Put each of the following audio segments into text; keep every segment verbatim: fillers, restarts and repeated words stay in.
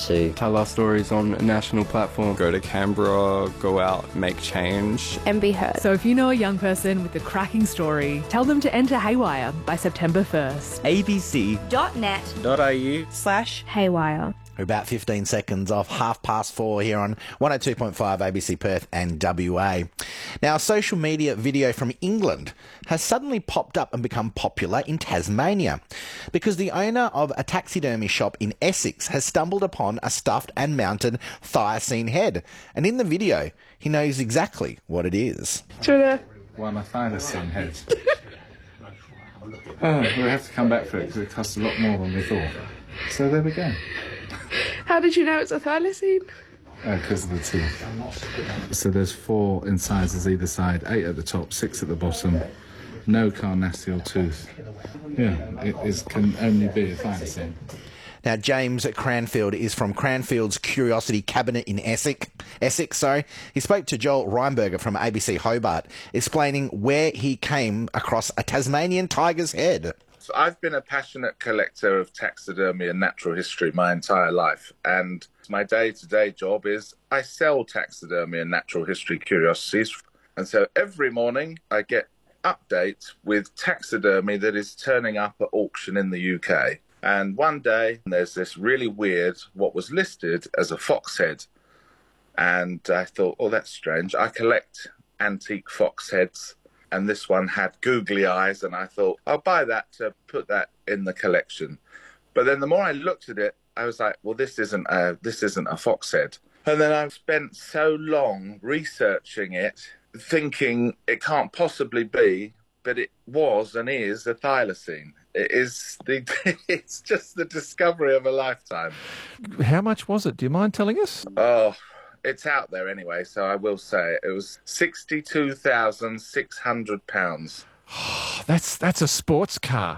to tell our stories on a national platform. Go to Canberra, go out, make change. And be heard. So if you know a young person with a cracking story, tell them to enter Haywire by September first. abc.net.au slash Haywire. We're about fifteen seconds off half past four here on one oh two point five A B C Perth and W A. Now, a social media video from England has suddenly popped up and become popular in Tasmania because the owner of a taxidermy shop in Essex has stumbled upon a stuffed and mounted thylacine head. And in the video, he knows exactly what it is. One of thylacine heads. Oh, we'll have to come back for it because it costs a lot more than we thought. So there we go. How did you know it's a thylacine? Because uh, of the teeth. So there's four incisors either side, eight at the top, six at the bottom, no carnassial tooth. Yeah, it is, can only be a thylacine. Now, James Cranfield is from Cranfield's Curiosity Cabinet in Essex. Essex, sorry. He spoke to Joel Reinberger from A B C Hobart, explaining where he came across a Tasmanian tiger's head. So I've been a passionate collector of taxidermy and natural history my entire life, and my day-to-day job is I sell taxidermy and natural history curiosities. And so every morning I get updates with taxidermy that is turning up at auction in the U K. And one day there's this really weird, what was listed as a fox head. And I thought, oh, that's strange. I collect antique fox heads. And this one had googly eyes, and I thought, I'll buy that to put that in the collection. But then the more I looked at it, I was like, well, this isn't a, this isn't a fox head. And then I spent so long researching it, thinking it can't possibly be, but it was and is a thylacine. It is the, it's just the discovery of a lifetime. How much was it? Do you mind telling us? Oh, it's out there anyway, so I will say it, it was sixty-two thousand six hundred pounds. Oh, that's that's a sports car.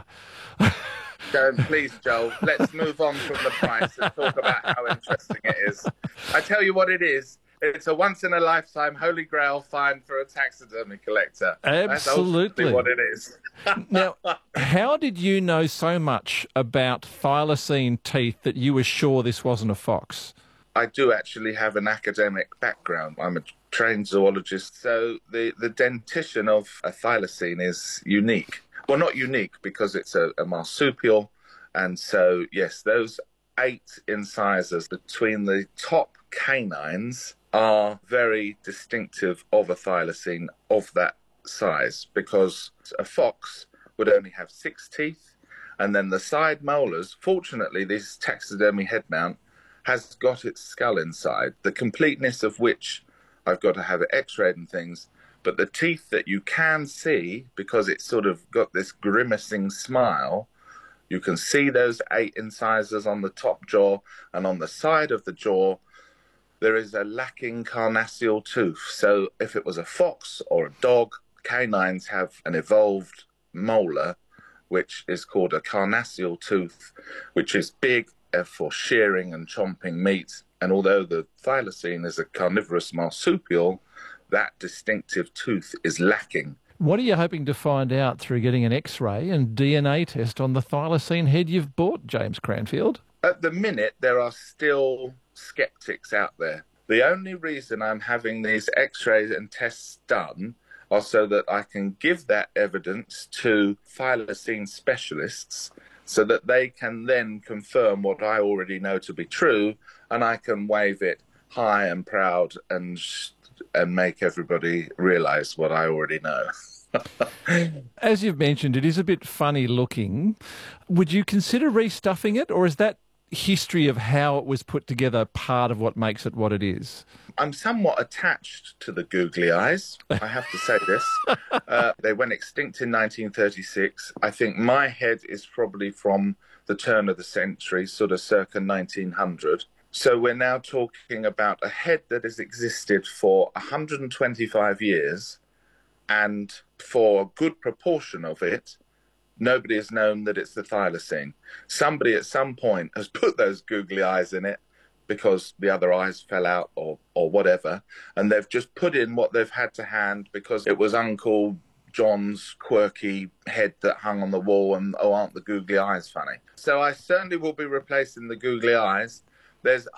Don't, please, Joel, let's move on from the price and talk about how interesting it is. I tell you what it is. It's a once-in-a-lifetime holy grail find for a taxidermy collector. Absolutely. That's what it is. Now, how did you know so much about thylacine teeth that you were sure this wasn't a fox? I do actually have an academic background. I'm a trained zoologist, so the, the dentition of a thylacine is unique. Well, not unique because it's a, a marsupial, and so, yes, those eight incisors between the top canines are very distinctive of a thylacine of that size, because a fox would only have six teeth, and then the side molars, fortunately, this taxidermy head mount has got its skull inside, the completeness of which I've got to have it x-rayed and things, but the teeth that you can see, because it's sort of got this grimacing smile, you can see those eight incisors on the top jaw, and on the side of the jaw, there is a lacking carnassial tooth. So if it was a fox or a dog, canines have an evolved molar, which is called a carnassial tooth, which is big for shearing and chomping meat. And although the thylacine is a carnivorous marsupial, that distinctive tooth is lacking. What are you hoping to find out through getting an X-ray and D N A test on the thylacine head you've bought, James Cranfield? At the minute, there are still skeptics out there. The only reason I'm having these X-rays and tests done are so that I can give that evidence to thylacine specialists so that they can then confirm what I already know to be true, and I can wave it high and proud and and make everybody realise what I already know. As you've mentioned, it is a bit funny looking. Would you consider restuffing it, or is that history of how it was put together part of what makes it what it is? I'm somewhat attached to the googly eyes, I have to say this. Uh, they went extinct in nineteen thirty-six. I think my head is probably from the turn of the century, sort of circa nineteen hundred. So we're now talking about a head that has existed for one hundred twenty-five years, and for a good proportion of it, nobody has known that it's the thylacine. Somebody at some point has put those googly eyes in it because the other eyes fell out or, or whatever, and they've just put in what they've had to hand because it was Uncle John's quirky head that hung on the wall, and, oh, aren't the googly eyes funny? So I certainly will be replacing the googly eyes. There's